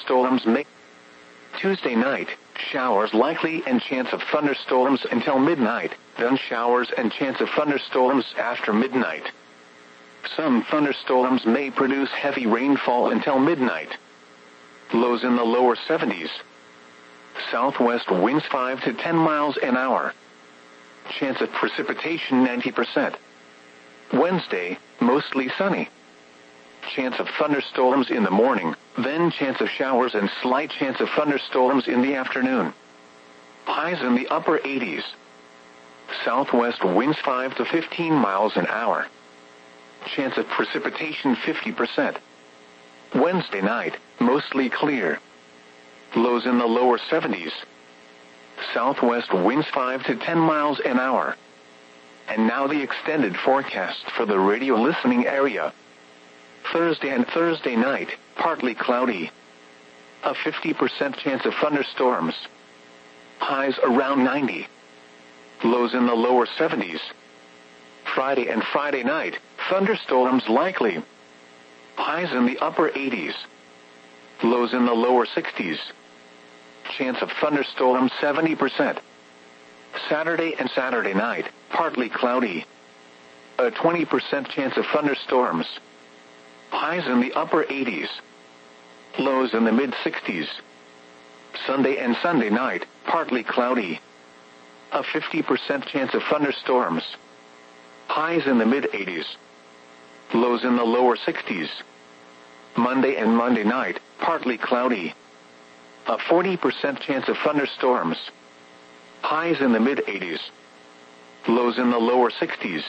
thunderstorms may. Tuesday night, showers likely and chance of thunderstorms until midnight, then showers and chance of thunderstorms after midnight. Some thunderstorms may produce heavy rainfall until midnight. Lows in the lower 70s. Southwest winds 5 to 10 miles an hour. Chance of precipitation 90%. Wednesday, mostly sunny. Chance of thunderstorms in the morning, then chance of showers and slight chance of thunderstorms in the afternoon. Highs in the upper 80s. Southwest winds 5 to 15 miles an hour. Chance of precipitation 50%. Wednesday night, mostly clear. Lows in the lower 70s. Southwest winds 5 to 10 miles an hour. And now the extended forecast for the radio listening area. Thursday and Thursday night, partly cloudy. A 50% chance of thunderstorms. Highs around 90. Lows in the lower 70s. Friday and Friday night, thunderstorms likely. Highs in the upper 80s. Lows in the lower 60s. Chance of thunderstorms 70%. Saturday and Saturday night, partly cloudy. A 20% chance of thunderstorms. Highs in the upper 80s. Lows in the mid-60s. Sunday and Sunday night, partly cloudy. A 50% chance of thunderstorms. Highs in the mid-80s. Lows in the lower 60s. Monday and Monday night, partly cloudy. A 40% chance of thunderstorms. Highs in the mid-80s. Lows in the lower 60s.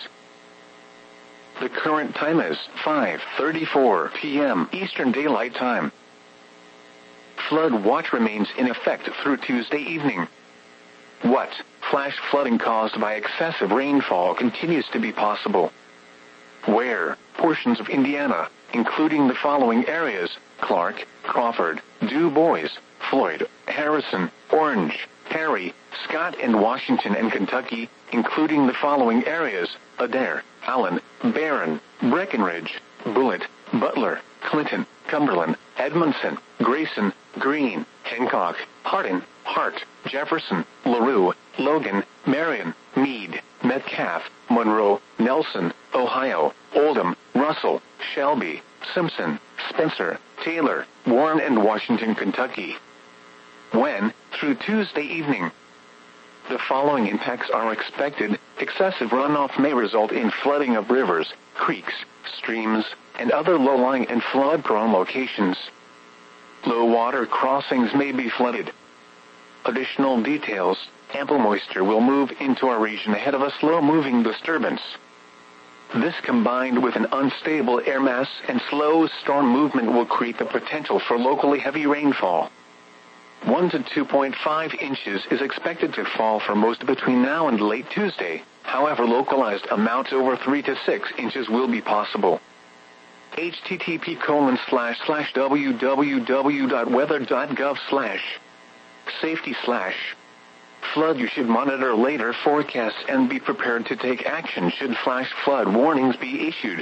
The current time is 5:34 p.m. Eastern Daylight Time. Flood watch remains in effect through Tuesday evening. What? Flash flooding caused by excessive rainfall continues to be possible. Where? Portions of Indiana, including the following areas: Clark, Crawford, Du Bois, Floyd, Harrison, Orange, Perry, Scott and Washington and Kentucky, including the following areas: Adair, Allen, Barron, Breckenridge, Bullitt, Butler, Clinton, Cumberland, Edmondson, Grayson, Greene, Hancock, Hardin, Hart, Jefferson, LaRue, Logan, Marion, Meade, Metcalfe, Monroe, Nelson, Ohio, Oldham, Russell, Shelby, Simpson, Spencer, Taylor, Warren and Washington, Kentucky. When? Through Tuesday evening. The following impacts are expected. Excessive runoff may result in flooding of rivers, creeks, streams, and other low-lying and flood-prone locations. Low water crossings may be flooded. Additional details: ample moisture will move into our region ahead of a slow-moving disturbance. This, combined with an unstable air mass and slow storm movement, will create the potential for locally heavy rainfall. 1 to 2.5 inches is expected to fall for most between now and late Tuesday. However, localized amounts over 3 to 6 inches will be possible. http://www.weather.gov/safety/ flood. You should monitor later forecasts and be prepared to take action should flash flood warnings be issued.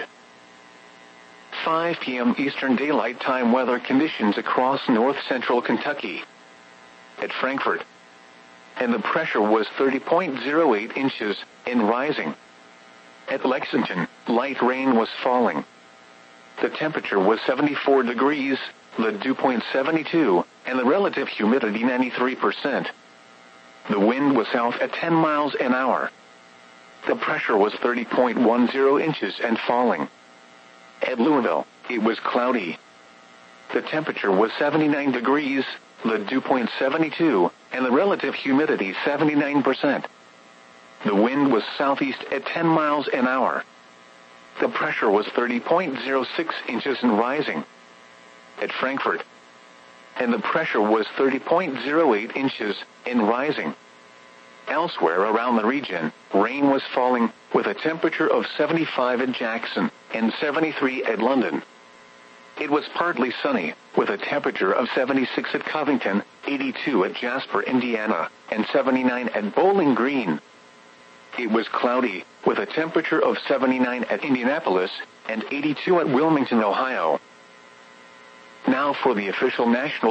5 p.m. Eastern Daylight Time weather conditions across north-central Kentucky. At Frankfort, and the pressure was 30.08 inches and rising. At Lexington, light rain was falling. The temperature was 74 degrees, the dew point 72, and the relative humidity 93%. The wind was south at 10 miles an hour. The pressure was 30.10 inches and falling. At Louisville, it was cloudy. The temperature was 79 degrees, the dew point 72, and the relative humidity 79%. The wind was southeast at 10 miles an hour. The pressure was 30.06 inches and rising. At Frankfort, and the pressure was 30.08 inches and rising. Elsewhere around the region, rain was falling, with a temperature of 75 at Jackson and 73 at London. It was partly sunny, with a temperature of 76 at Covington, 82 at Jasper, Indiana, and 79 at Bowling Green. It was cloudy, with a temperature of 79 at Indianapolis and 82 at Wilmington, Ohio. Now for the official national